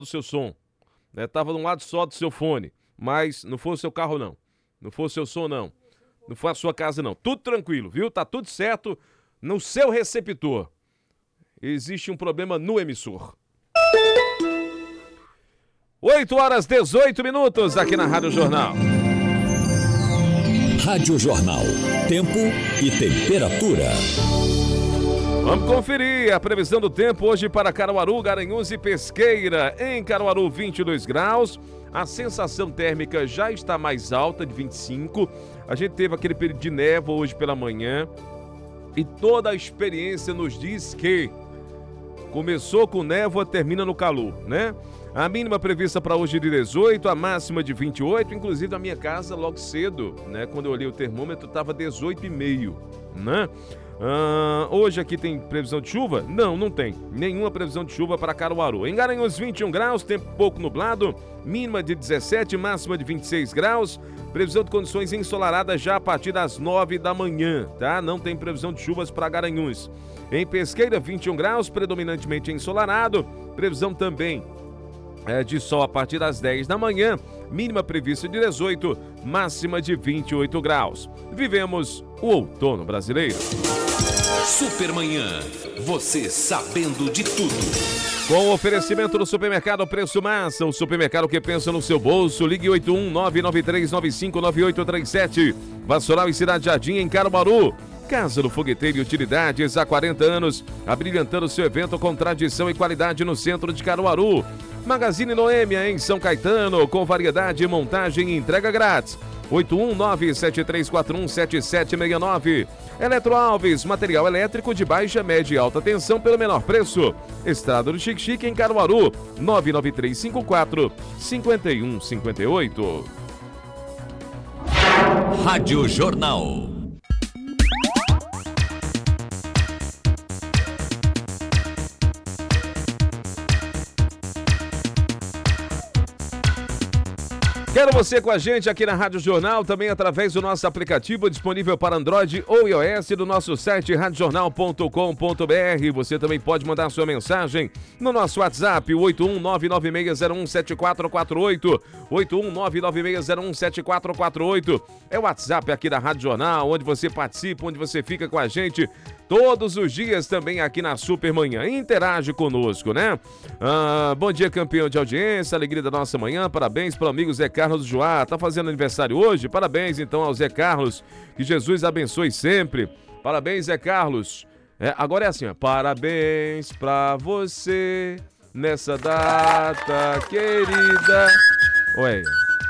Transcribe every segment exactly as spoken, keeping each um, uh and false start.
do seu som, né? Tava de um lado só do seu fone, mas não foi o seu carro não, não foi o seu som não, não foi a sua casa não, tudo tranquilo, viu? Tá tudo certo no seu receptor. Existe um problema no emissor. oito horas e dezoito minutos aqui na Rádio Jornal. Rádio Jornal, tempo e temperatura. Vamos conferir a previsão do tempo hoje para Caruaru, Garanhuns e Pesqueira. Em Caruaru, vinte e dois graus. A sensação térmica já está mais alta, de vinte e cinco. A gente teve aquele período de névoa hoje pela manhã. E toda a experiência nos diz que começou com névoa, termina no calor, né? A mínima prevista para hoje de dezoito, a máxima de vinte e oito. Inclusive, na minha casa, logo cedo, né? Quando eu olhei o termômetro, estava dezoito e meio, né? Ah, hoje aqui tem previsão de chuva? Não, não tem. Nenhuma previsão de chuva para Caruaru. Em Garanhuns, vinte e um graus, tempo pouco nublado, mínima de dezessete, máxima de vinte e seis graus. Previsão de condições ensolaradas já a partir das nove da manhã, tá? Não tem previsão de chuvas para Garanhuns. Em Pesqueira, vinte e um graus, predominantemente ensolarado. Previsão também é de sol a partir das dez da manhã, mínima prevista de dezoito, máxima de vinte e oito graus. Vivemos o outono brasileiro. Supermanhã, você sabendo de tudo. Com o oferecimento do Supermercado Preço Massa, o supermercado que pensa no seu bolso, ligue oito um nove nove três nove cinco nove oito três sete. Vassoural e Cidade Jardim em Caruaru. Casa do Fogueteiro e Utilidades, há quarenta anos, abrilhantando seu evento com tradição e qualidade no centro de Caruaru. Magazine Noêmia em São Caetano, com variedade, montagem e entrega grátis. oito um nove sete três quatro um sete sete seis nove. Eletro Alves, material elétrico de baixa, média e alta tensão pelo menor preço. Estrada do Chique Chique em Caruaru, nove nove três cinco quatro cinco um cinco oito. Rádio Jornal. Quero você com a gente aqui na Rádio Jornal, também através do nosso aplicativo disponível para Android ou iOS do nosso site rádio jornal ponto com ponto br. Você também pode mandar sua mensagem no nosso WhatsApp, oito um nove nove seis zero um sete quatro quatro oito, oito um nove nove seis zero um sete quatro quatro oito. É o WhatsApp aqui da Rádio Jornal, onde você participa, onde você fica com a gente todos os dias também aqui na Supermanhã. Interage conosco, né? Ah, bom dia, campeão de audiência, alegria da nossa manhã, parabéns para o amigo Zé Carlos Joá, tá fazendo aniversário hoje? Parabéns então ao Zé Carlos, que Jesus abençoe sempre. Parabéns, Zé Carlos. É, agora é assim, ó, parabéns pra você nessa data querida. Ué,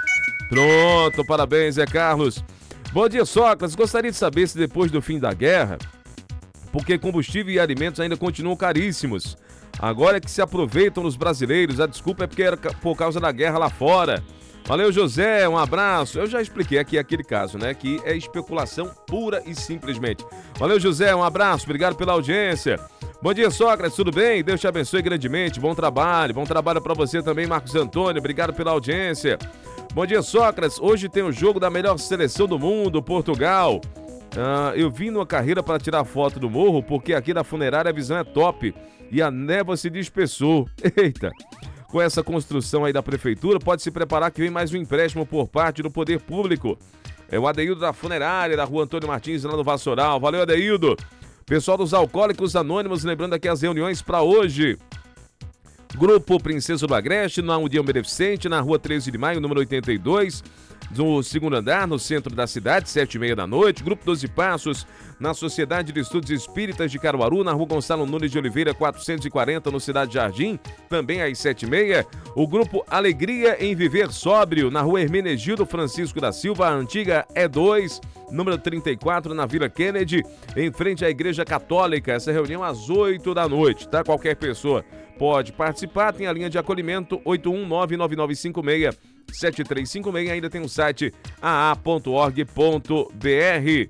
pronto, parabéns, Zé Carlos. Bom dia, Sócrates, gostaria de saber se depois do fim da guerra, porque combustível e alimentos ainda continuam caríssimos. Agora é que se aproveitam nos brasileiros, a desculpa é porque era por causa da guerra lá fora. Valeu, José, um abraço. Eu já expliquei aqui aquele caso, né, que é especulação pura e simplesmente. Valeu, José, um abraço, obrigado pela audiência. Bom dia, Sócrates, tudo bem? Deus te abençoe grandemente, bom trabalho. Bom trabalho para você também, Marcos Antônio, obrigado pela audiência. Bom dia, Sócrates, hoje tem o jogo da melhor seleção do mundo, Portugal. Ah, eu vim numa carreira para tirar foto do morro, porque aqui na funerária a visão é top e a névoa se dispersou. Eita! Com essa construção aí da prefeitura, pode se preparar que vem mais um empréstimo por parte do poder público. É o Adeildo da funerária, da rua Antônio Martins, lá no Vassoural. Valeu, Adeildo! Pessoal dos Alcoólicos Anônimos, lembrando aqui as reuniões para hoje. Grupo Princesa do Agreste, na União Beneficente, na rua treze de maio, número oitenta e dois, no segundo andar, no centro da cidade, sete e meia da noite. Grupo doze Passos, na Sociedade de Estudos Espíritas de Caruaru, na rua Gonçalo Nunes de Oliveira, quatrocentos e quarenta, no Cidade Jardim, também às sete e meia. O Grupo Alegria em Viver Sóbrio, na rua Hermenegildo Francisco da Silva, a antiga E dois, número trinta e quatro, na Vila Kennedy, em frente à Igreja Católica. Essa reunião às oito da noite, tá? Qualquer pessoa pode participar, tem a linha de acolhimento oito um nove nove nove cinco seis sete três cinco seis, ainda tem o site a a ponto org ponto br.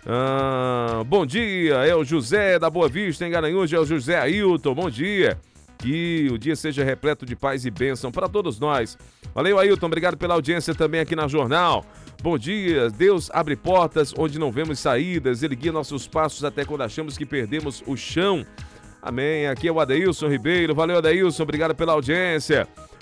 Ah, bom dia, é o José da Boa Vista, em Garanhuns, é o José Ailton, bom dia. Que o dia seja repleto de paz e bênção para todos nós. Valeu, Ailton, obrigado pela audiência também aqui na Jornal. Bom dia, Deus abre portas onde não vemos saídas, Ele guia nossos passos até quando achamos que perdemos o chão. Amém. Aqui é o Adeilson Ribeiro. Valeu, Adeilson. Obrigado pela audiência.